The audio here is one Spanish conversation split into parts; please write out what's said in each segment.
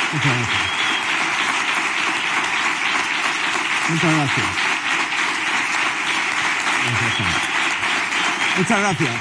Muchas gracias. Muchas gracias. Muchas gracias.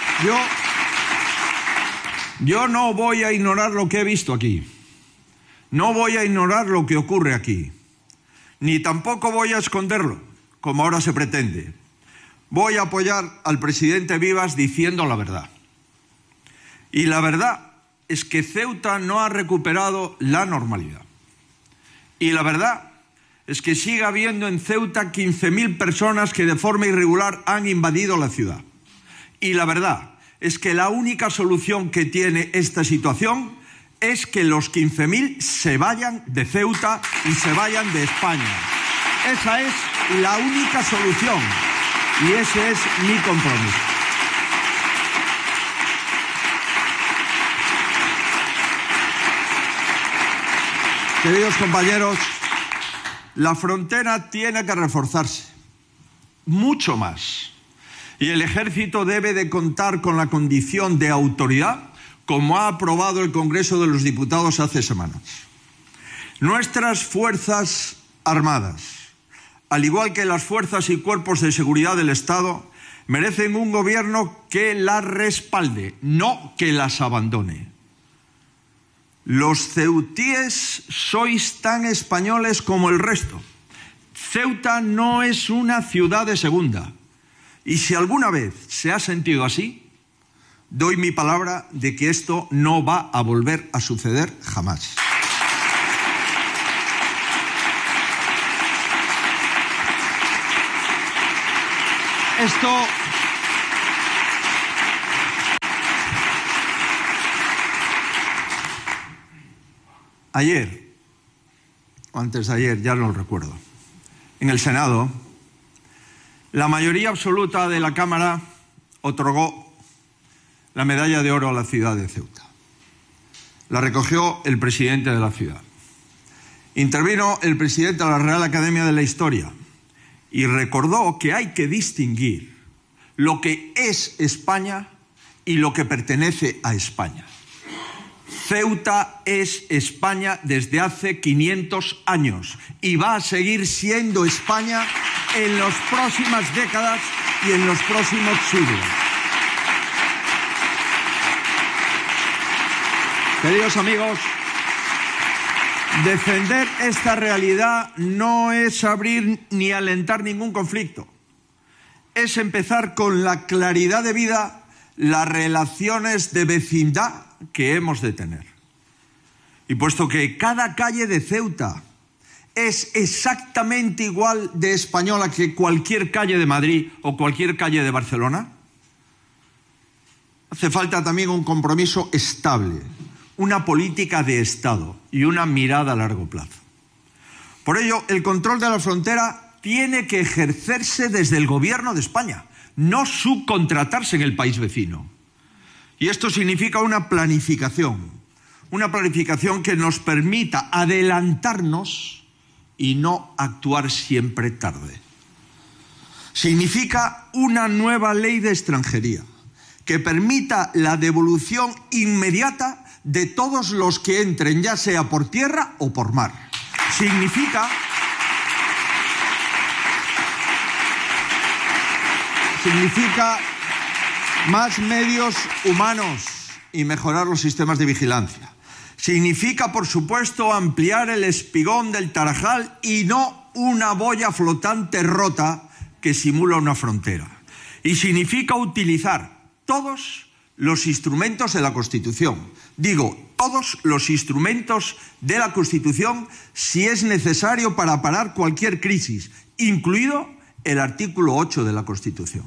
Yo no voy a ignorar lo que he visto aquí. No voy a ignorar lo que ocurre aquí. Ni tampoco voy a esconderlo, como ahora se pretende. Voy a apoyar al presidente Vivas diciendo la verdad. Y la verdad es que Ceuta no ha recuperado la normalidad. Y la verdad es que sigue habiendo en Ceuta 15.000 personas que de forma irregular han invadido la ciudad. Y la verdad es que la única solución que tiene esta situación es que los 15.000 se vayan de Ceuta y se vayan de España. Esa es la única solución y ese es mi compromiso. Queridos compañeros, la frontera tiene que reforzarse, mucho más. Y el ejército debe de contar con la condición de autoridad, como ha aprobado el Congreso de los Diputados hace semanas. Nuestras Fuerzas Armadas, al igual que las fuerzas y cuerpos de seguridad del Estado, merecen un gobierno que las respalde, no que las abandone. Los ceutíes sois tan españoles como el resto. Ceuta no es una ciudad de segunda. Y si alguna vez se ha sentido así, doy mi palabra de que esto no va a volver a suceder jamás. Ayer, o antes de ayer, ya no lo recuerdo, en el Senado, la mayoría absoluta de la Cámara otorgó la medalla de oro a la ciudad de Ceuta. La recogió el presidente de la ciudad. Intervino el presidente de la Real Academia de la Historia y recordó que hay que distinguir lo que es España y lo que pertenece a España. Ceuta es España desde hace 500 años y va a seguir siendo España en las próximas décadas y en los próximos siglos. Queridos amigos, defender esta realidad no es abrir ni alentar ningún conflicto. Es empezar con la claridad de vida las relaciones de vecindad que hemos de tener. Y puesto que cada calle de Ceuta es exactamente igual de española que cualquier calle de Madrid o cualquier calle de Barcelona, hace falta también un compromiso estable, una política de Estado y una mirada a largo plazo. Por ello, el control de la frontera tiene que ejercerse desde el Gobierno de España, no subcontratarse en el país vecino. Y esto significa una planificación que nos permita adelantarnos y no actuar siempre tarde. Significa una nueva ley de extranjería que permita la devolución inmediata de todos los que entren, ya sea por tierra o por mar. Significa más medios humanos y mejorar los sistemas de vigilancia. Significa, por supuesto, ampliar el espigón del Tarajal y no una boya flotante rota que simula una frontera. Y significa utilizar todos los instrumentos de la Constitución. Digo, todos los instrumentos de la Constitución si es necesario para parar cualquier crisis, incluido el artículo 8 de la Constitución.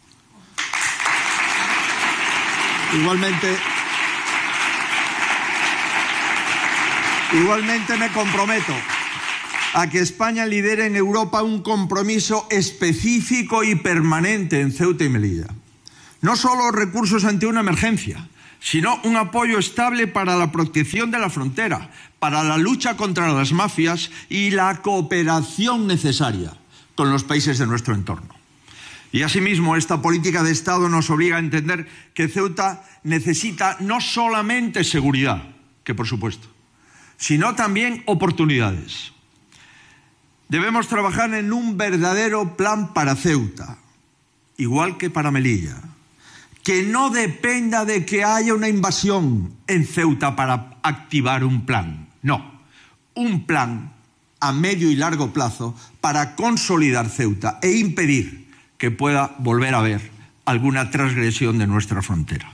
Igualmente me comprometo a que España lidere en Europa un compromiso específico y permanente en Ceuta y Melilla. No solo recursos ante una emergencia, sino un apoyo estable para la protección de la frontera, para la lucha contra las mafias y la cooperación necesaria con los países de nuestro entorno. Y asimismo, esta política de Estado nos obliga a entender que Ceuta necesita no solamente seguridad, que por supuesto, sino también oportunidades. Debemos trabajar en un verdadero plan para Ceuta, igual que para Melilla, que no dependa de que haya una invasión en Ceuta para activar un plan. No, un plan a medio y largo plazo para consolidar Ceuta e impedir que pueda volver a haber alguna transgresión de nuestra frontera.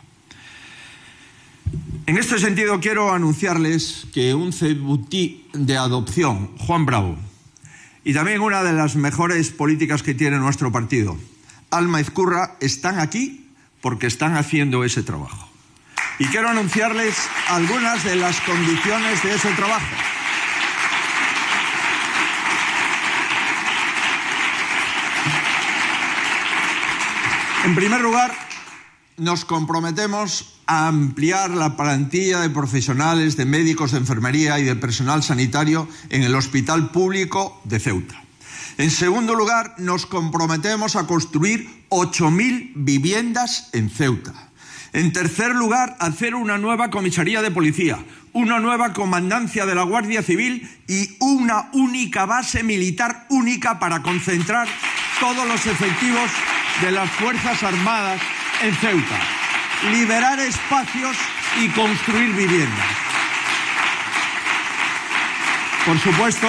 En este sentido, quiero anunciarles que un ceutí de adopción, Juan Bravo, y también una de las mejores políticas que tiene nuestro partido, Alma Ezcurra, están aquí porque están haciendo ese trabajo. Y quiero anunciarles algunas de las condiciones de ese trabajo. En primer lugar, nos comprometemos a ampliar la plantilla de profesionales, de médicos de enfermería y de personal sanitario en el Hospital Público de Ceuta. En segundo lugar, nos comprometemos a construir 8.000 viviendas en Ceuta. En tercer lugar, hacer una nueva comisaría de policía, una nueva comandancia de la Guardia Civil y una única base militar única para concentrar todos los efectivos de las Fuerzas Armadas en Ceuta. Liberar espacios y construir viviendas. Por supuesto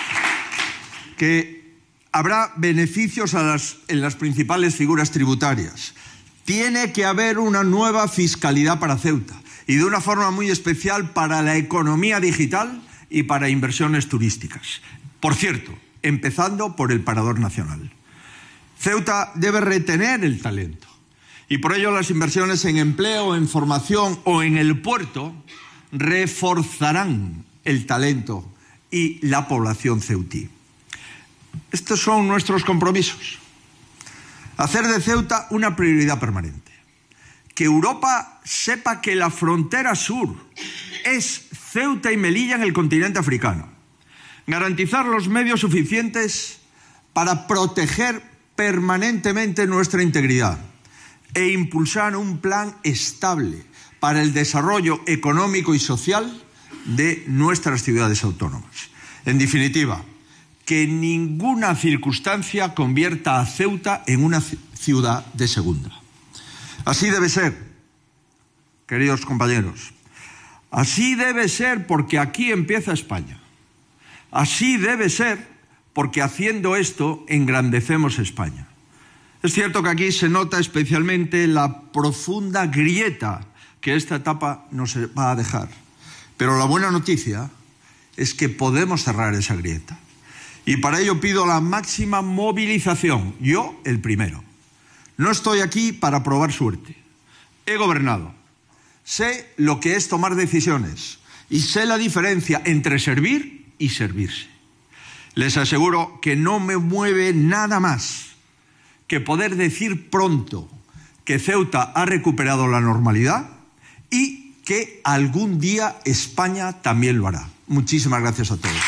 que habrá beneficios en las principales figuras tributarias. Tiene que haber una nueva fiscalidad para Ceuta y de una forma muy especial para la economía digital y para inversiones turísticas. Por cierto, empezando por el Parador Nacional. Ceuta debe retener el talento y por ello las inversiones en empleo, en formación o en el puerto reforzarán el talento y la población ceutí. Estos son nuestros compromisos. Hacer de Ceuta una prioridad permanente. Que Europa sepa que la frontera sur es Ceuta y Melilla en el continente africano. Garantizar los medios suficientes para proteger permanentemente nuestra integridad e impulsar un plan estable para el desarrollo económico y social de nuestras ciudades autónomas. En definitiva, que ninguna circunstancia convierta a Ceuta en una ciudad de segunda. Así debe ser, queridos compañeros. Así debe ser porque aquí empieza España. Así debe ser porque haciendo esto engrandecemos España. Es cierto que aquí se nota especialmente la profunda grieta que esta etapa nos va a dejar. Pero la buena noticia es que podemos cerrar esa grieta. Y para ello pido la máxima movilización, yo el primero. No estoy aquí para probar suerte. He gobernado. Sé lo que es tomar decisiones y sé la diferencia entre servir y servirse. Les aseguro que no me mueve nada más que poder decir pronto que Ceuta ha recuperado la normalidad y que algún día España también lo hará. Muchísimas gracias a todos.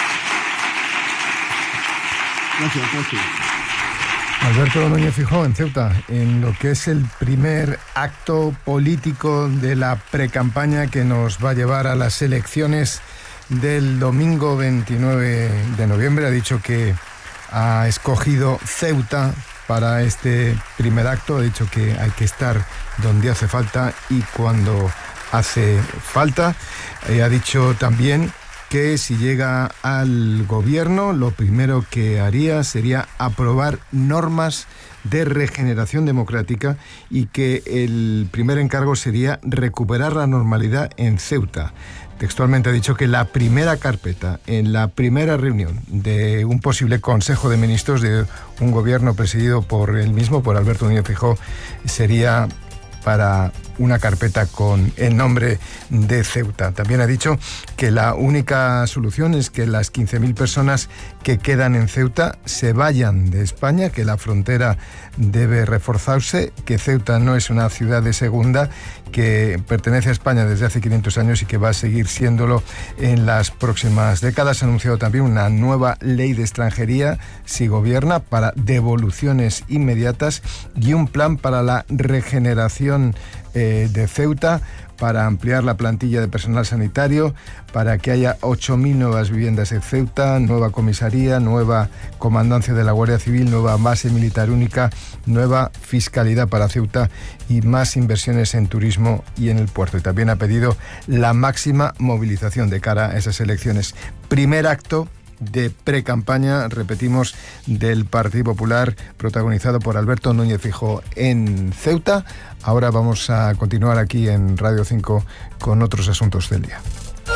Gracias. Alberto Núñez Feijóo en Ceuta, en lo que es el primer acto político de la precampaña que nos va a llevar a las elecciones del domingo 29 de noviembre. Ha dicho que ha escogido Ceuta para este primer acto. Ha dicho que hay que estar donde hace falta y cuando hace falta. Ha dicho también que si llega al gobierno, lo primero que haría sería aprobar normas de regeneración democrática y que el primer encargo sería recuperar la normalidad en Ceuta. Textualmente ha dicho que la primera carpeta, en la primera reunión de un posible Consejo de Ministros de un gobierno presidido por él mismo, por Alberto Núñez Feijóo, sería para una carpeta con el nombre de Ceuta. También ha dicho que la única solución es que las 15.000 personas que quedan en Ceuta se vayan de España, que la frontera debe reforzarse, que Ceuta no es una ciudad de segunda, que pertenece a España desde hace 500 años y que va a seguir siéndolo en las próximas décadas. Ha anunciado también una nueva ley de extranjería, si gobierna, para devoluciones inmediatas y un plan para la regeneración de Ceuta, para ampliar la plantilla de personal sanitario, para que haya 8.000 nuevas viviendas en Ceuta, nueva comisaría, nueva comandancia de la Guardia Civil, nueva base militar única, nueva fiscalidad para Ceuta y más inversiones en turismo y en el puerto. Y también ha pedido la máxima movilización de cara a esas elecciones. Primer acto de pre-campaña, repetimos, del Partido Popular, protagonizado por Alberto Núñez Feijóo en Ceuta. Ahora vamos a continuar aquí en Radio 5 con otros asuntos del día.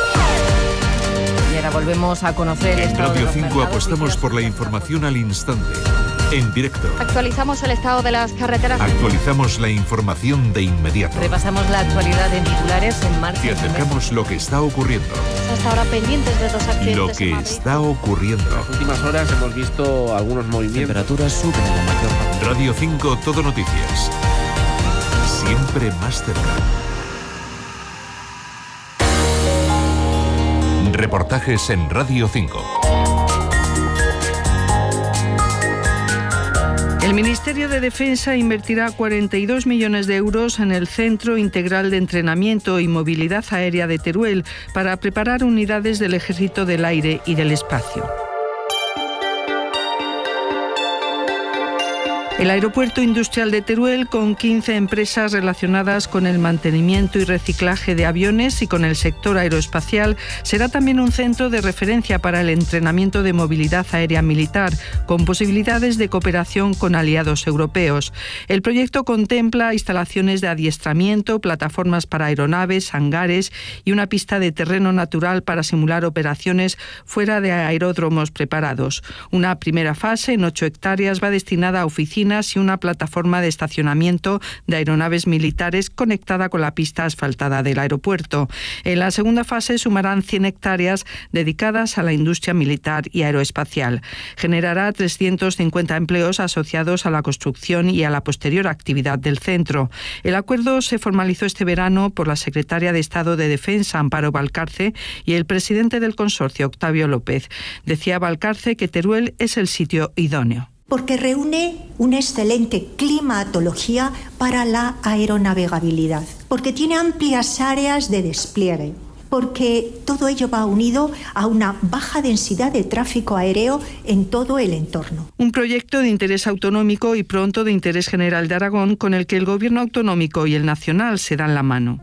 Y ahora volvemos a conocer el estado de los mercados. En Radio 5 apostamos por la información al instante, en directo. Actualizamos el estado de las carreteras. Actualizamos la información de inmediato. Repasamos la actualidad en titulares en marcha. Te acercamos lo que está ocurriendo. Hasta ahora pendientes de 2 accidentes. Lo que está ocurriendo. En las últimas horas hemos visto algunos movimientos. Temperaturas suben en la mayor parte. Radio 5 Todo Noticias. Siempre más cerca. Reportajes en Radio 5. El Ministerio de Defensa invertirá 42 millones de euros en el Centro Integral de Entrenamiento y Movilidad Aérea de Teruel para preparar unidades del Ejército del Aire y del Espacio. El Aeropuerto Industrial de Teruel, con 15 empresas relacionadas con el mantenimiento y reciclaje de aviones y con el sector aeroespacial, será también un centro de referencia para el entrenamiento de movilidad aérea militar, con posibilidades de cooperación con aliados europeos. El proyecto contempla instalaciones de adiestramiento, plataformas para aeronaves, hangares y una pista de terreno natural para simular operaciones fuera de aeródromos preparados. Una primera fase, en 8 hectáreas, va destinada a oficinas y una plataforma de estacionamiento de aeronaves militares conectada con la pista asfaltada del aeropuerto. En la segunda fase sumarán 100 hectáreas dedicadas a la industria militar y aeroespacial. Generará 350 empleos asociados a la construcción y a la posterior actividad del centro. El acuerdo se formalizó este verano por la secretaria de Estado de Defensa, Amparo Valcarce, y el presidente del consorcio, Octavio López. Decía Valcarce que Teruel es el sitio idóneo. Porque reúne una excelente climatología para la aeronavegabilidad, porque tiene amplias áreas de despliegue, porque todo ello va unido a una baja densidad de tráfico aéreo en todo el entorno. Un proyecto de interés autonómico y pronto de interés general de Aragón, con el que el gobierno autonómico y el nacional se dan la mano.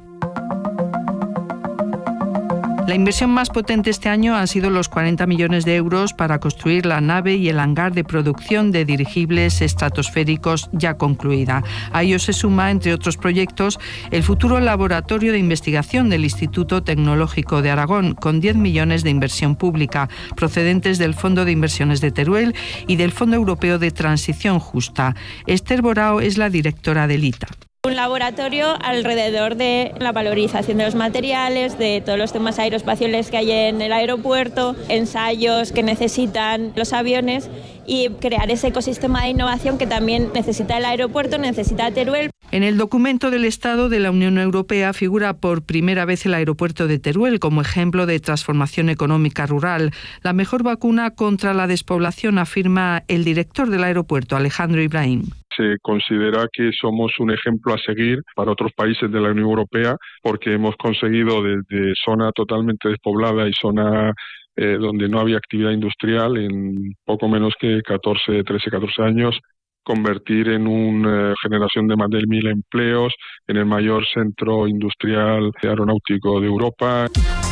La inversión más potente este año han sido los 40 millones de euros para construir la nave y el hangar de producción de dirigibles estratosféricos ya concluida. A ello se suma, entre otros proyectos, el futuro laboratorio de investigación del Instituto Tecnológico de Aragón, con 10 millones de inversión pública, procedentes del Fondo de Inversiones de Teruel y del Fondo Europeo de Transición Justa. Esther Borao es la directora del ITA. Un laboratorio alrededor de la valorización de los materiales, de todos los temas aeroespaciales que hay en el aeropuerto, ensayos que necesitan los aviones y crear ese ecosistema de innovación que también necesita el aeropuerto, necesita Teruel. En el documento del Estado de la Unión Europea figura por primera vez el aeropuerto de Teruel como ejemplo de transformación económica rural. La mejor vacuna contra la despoblación, afirma el director del aeropuerto, Alejandro Ibrahim. Se considera que somos un ejemplo a seguir para otros países de la Unión Europea porque hemos conseguido desde zona totalmente despoblada y zona donde no había actividad industrial en poco menos que 14 años, convertir en una generación de más de 1.000 empleos en el mayor centro industrial aeronáutico de Europa.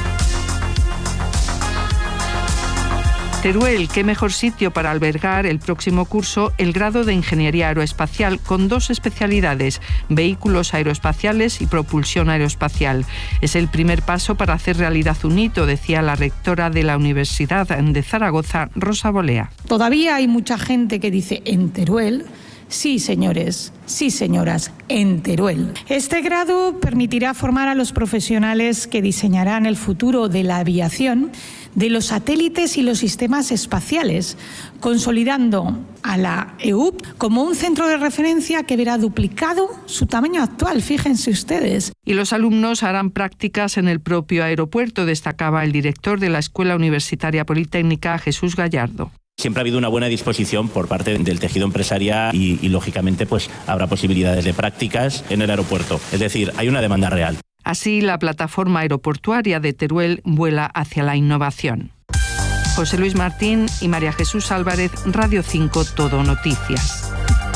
Teruel, qué mejor sitio para albergar el próximo curso el grado de Ingeniería Aeroespacial con 2 especialidades, vehículos aeroespaciales y propulsión aeroespacial. Es el primer paso para hacer realidad un hito, decía la rectora de la Universidad de Zaragoza, Rosa Bolea. Todavía hay mucha gente que dice en Teruel. Sí, señores, sí, señoras, en Teruel. Este grado permitirá formar a los profesionales que diseñarán el futuro de la aviación, de los satélites y los sistemas espaciales, consolidando a la EUP como un centro de referencia que verá duplicado su tamaño actual, fíjense ustedes. Y los alumnos harán prácticas en el propio aeropuerto, destacaba el director de la Escuela Universitaria Politécnica, Jesús Gallardo. Siempre ha habido una buena disposición por parte del tejido empresarial y lógicamente, pues habrá posibilidades de prácticas en el aeropuerto. Es decir, hay una demanda real. Así, la plataforma aeroportuaria de Teruel vuela hacia la innovación. José Luis Martín y María Jesús Álvarez, Radio 5 Todo Noticias.